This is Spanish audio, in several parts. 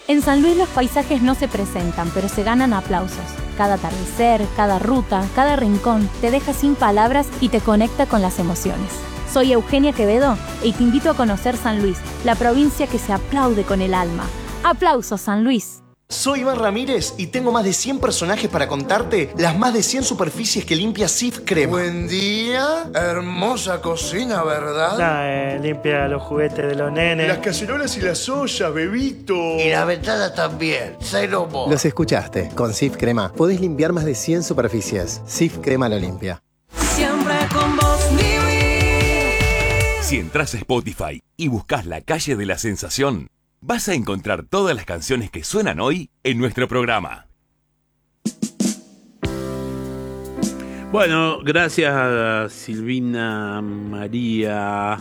En San Luis los paisajes no se presentan, pero se ganan aplausos. Cada atardecer, cada ruta, cada rincón te deja sin palabras y te conecta con las emociones. Soy Eugenia Quevedo y te invito a conocer San Luis, la provincia que se aplaude con el alma. ¡Aplausos, San Luis! Soy Iván Ramírez y tengo más de 100 personajes para contarte las más de 100 superficies que limpia Cif Crema. Buen día, hermosa cocina, ¿verdad? Limpia los juguetes de los nenes. Las cacerolas y las ollas, bebito. Y la ventana también, cero more. Los escuchaste, con Cif Crema podés limpiar más de 100 superficies. Cif Crema lo limpia. Siempre con vos, Si entras a Spotify y buscas La Calle de la Sensación, vas a encontrar todas las canciones que suenan hoy en nuestro programa. Bueno, gracias a Silvina, María,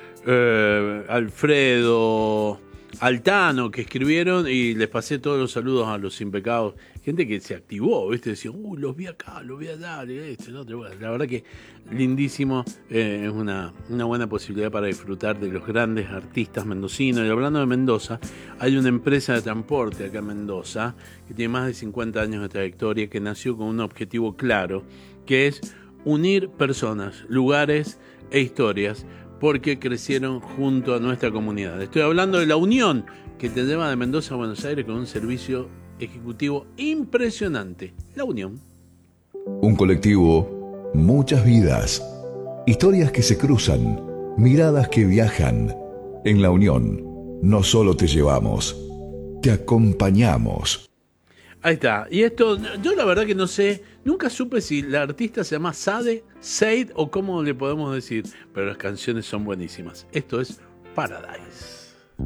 Alfredo, Altano, que escribieron y les pasé todos los saludos a los impecados. Gente que se activó, ¿viste? Decía, los vi acá, los vi allá, esto, lo otro. Bueno, la verdad que lindísimo, es una buena posibilidad para disfrutar de los grandes artistas mendocinos. Y hablando de Mendoza, hay una empresa de transporte acá en Mendoza que tiene más de 50 años de trayectoria, que nació con un objetivo claro, que es unir personas, lugares e historias, porque crecieron junto a nuestra comunidad. Estoy hablando de La Unión, que te lleva de Mendoza a Buenos Aires con un servicio ejecutivo impresionante. La Unión. Un colectivo, muchas vidas, historias que se cruzan, miradas que viajan. En La Unión, no solo te llevamos, te acompañamos. Ahí está. Y esto, yo la verdad que no sé, nunca supe si la artista se llama Sade, Said o cómo le podemos decir, pero las canciones son buenísimas. Esto es Paradise.